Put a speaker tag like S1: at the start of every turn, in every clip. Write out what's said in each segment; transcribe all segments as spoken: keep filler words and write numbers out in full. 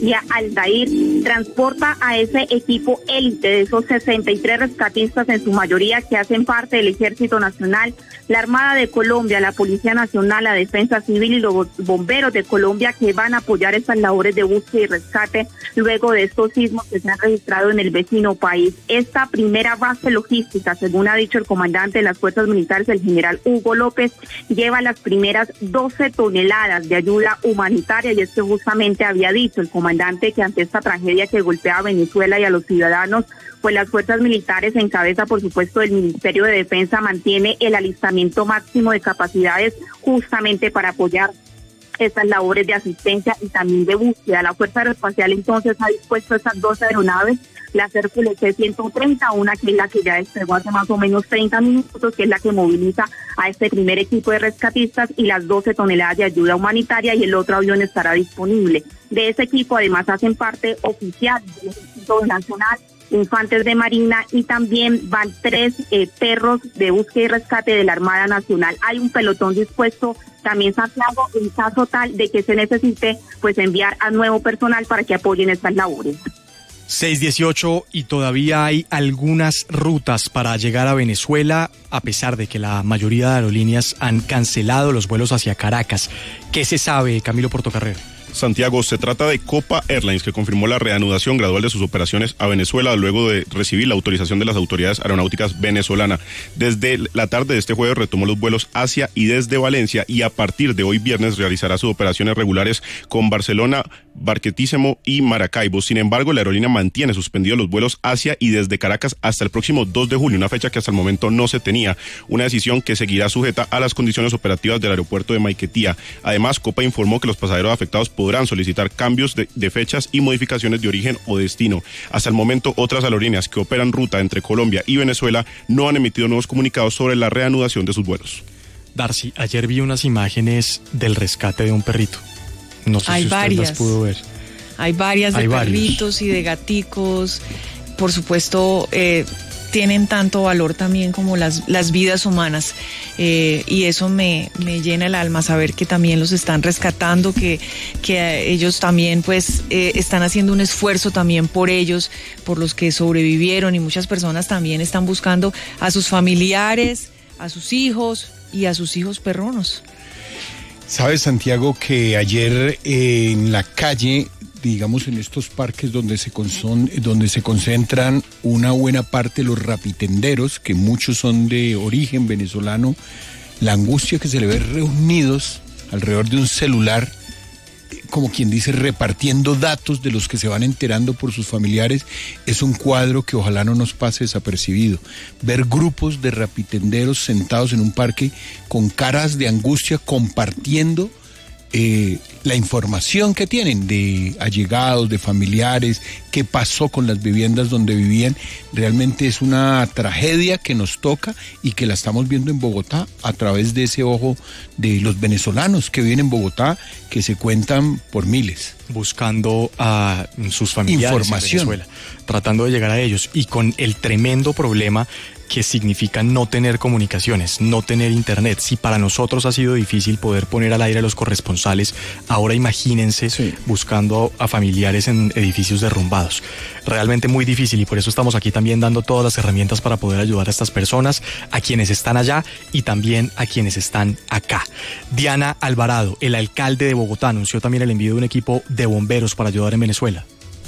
S1: García Aldair, transporta a ese equipo élite de esos sesenta y tres rescatistas, en su mayoría que hacen parte del Ejército Nacional, la Armada de Colombia, la Policía Nacional, la Defensa Civil y los bomberos de Colombia, que van a apoyar estas labores de búsqueda y rescate luego de estos sismos que se han registrado en el vecino país. Esta primera base logística, según ha dicho el comandante de las fuerzas militares, el general Hugo López, lleva las primeras doce toneladas de ayuda humanitaria, y es que justamente había dicho el comandante que ante esta tragedia que golpea a Venezuela y a los ciudadanos, pues las fuerzas militares, en cabeza por supuesto del Ministerio de Defensa, mantiene el alistamiento máximo de capacidades justamente para apoyar estas labores de asistencia y también de búsqueda. La Fuerza Aeroespacial entonces ha dispuesto estas dos aeronaves, la Hércules C ciento treinta, una que es la que ya despegó hace más o menos treinta minutos, que es la que moviliza a este primer equipo de rescatistas, y las doce toneladas de ayuda humanitaria, y el otro avión estará disponible. De ese equipo además hacen parte oficiales del Ejército Nacional, infantes de Marina, y también van tres eh, perros de búsqueda y rescate de la Armada Nacional. Hay un pelotón dispuesto también, Santiago, en caso tal de que se necesite pues enviar a nuevo personal para que apoyen estas labores.
S2: seis dieciocho, y todavía hay algunas rutas para llegar a Venezuela, a pesar de que la mayoría de aerolíneas han cancelado los vuelos hacia Caracas. ¿Qué se sabe, Camilo Portocarrero?
S3: Santiago, se trata de Copa Airlines, que confirmó la reanudación gradual de sus operaciones a Venezuela luego de recibir la autorización de las autoridades aeronáuticas venezolanas. Desde la tarde de este jueves retomó los vuelos hacia y desde Valencia, y a partir de hoy viernes realizará sus operaciones regulares con Barcelona, Barquisimeto y Maracaibo. Sin embargo, la aerolínea mantiene suspendidos los vuelos hacia y desde Caracas hasta el próximo dos de julio, una fecha que hasta el momento no se tenía, una decisión que seguirá sujeta a las condiciones operativas del aeropuerto de Maiquetía. Además, Copa informó que los pasajeros afectados podrán solicitar cambios de, de fechas y modificaciones de origen o destino. Hasta el momento, otras aerolíneas que operan ruta entre Colombia y Venezuela no han emitido nuevos comunicados sobre la reanudación de sus vuelos.
S2: Darcy, ayer vi unas imágenes del rescate de un perrito. No sé
S4: Hay
S2: si usted
S4: varias.
S2: las pudo ver.
S4: Hay varias de
S2: Hay
S4: perritos
S2: varios.
S4: y de gaticos. Por supuesto, eh, tienen tanto valor también como las, las vidas humanas, eh, y eso me, me llena el alma saber que también los están rescatando, que, que ellos también pues eh, están haciendo un esfuerzo también por ellos, por los que sobrevivieron, y muchas personas también están buscando a sus familiares, a sus hijos y a sus hijos perronos.
S5: ¿Sabes, Santiago, que ayer eh, en la calle, digamos en estos parques donde se, conson, donde se concentran una buena parte de los rapitenderos, que muchos son de origen venezolano, la angustia que se le ve reunidos alrededor de un celular, como quien dice, repartiendo datos de los que se van enterando por sus familiares, es un cuadro que ojalá no nos pase desapercibido. Ver grupos de rapitenderos sentados en un parque con caras de angustia compartiendo Eh, la información que tienen de allegados, de familiares, qué pasó con las viviendas donde vivían, realmente es una tragedia que nos toca y que la estamos viendo en Bogotá a través de ese ojo de los venezolanos que viven en Bogotá, que se cuentan por miles.
S2: Buscando a sus familiares
S5: Información.
S2: en Venezuela, tratando de llegar a ellos, y con el tremendo problema que significa no tener comunicaciones, no tener internet. Si para nosotros ha sido difícil poder poner al aire a los corresponsales, ahora imagínense sí. buscando a familiares en edificios derrumbados. Realmente muy difícil, y por eso estamos aquí también dando todas las herramientas para poder ayudar a estas personas, a quienes están allá y también a quienes están acá. Diana Alvarado, el alcalde de Bogotá, anunció también el envío de un equipo de bomberos para ayudar en Venezuela.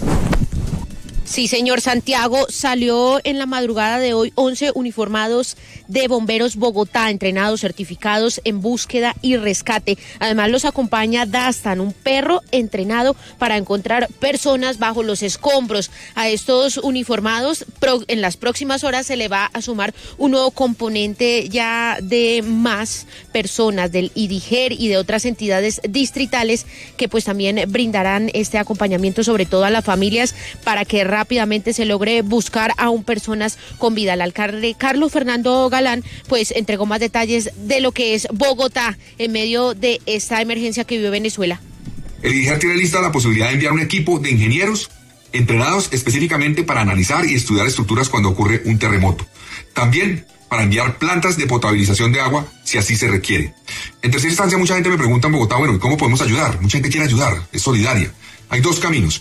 S6: Sí, señor Santiago, salió en la madrugada de hoy once uniformados de Bomberos Bogotá, entrenados, certificados en búsqueda y rescate. Además los acompaña Dastan, un perro entrenado para encontrar personas bajo los escombros. A estos uniformados, en las próximas horas se le va a sumar un nuevo componente ya de más personas del IDIGER y de otras entidades distritales que pues también brindarán este acompañamiento, sobre todo a las familias, para que rápidamente se logre buscar aún personas con vida. El alcalde Carlos Fernando Galán pues entregó más detalles de lo que es Bogotá en medio de esta emergencia que vive Venezuela.
S7: El IDIGER tiene lista la posibilidad de enviar un equipo de ingenieros entrenados específicamente para analizar y estudiar estructuras cuando ocurre un terremoto. También para enviar plantas de potabilización de agua si así se requiere. En tercera instancia, mucha gente me pregunta en Bogotá, bueno, ¿y cómo podemos ayudar? Mucha gente quiere ayudar, es solidaria. Hay dos caminos.